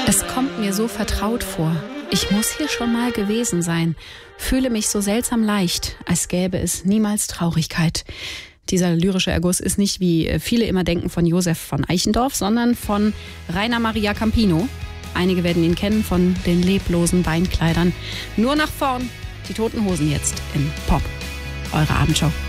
Es kommt mir so vertraut vor. Ich muss hier schon mal gewesen sein. Fühle mich so seltsam leicht, als gäbe es niemals Traurigkeit. Dieser lyrische Erguss ist nicht, wie viele immer denken, von Josef von Eichendorff, sondern von Rainer Maria Campino. Einige werden ihn kennen von den leblosen Beinkleidern. Nur nach vorn, die Toten Hosen jetzt in Pop. Eure Abendshow.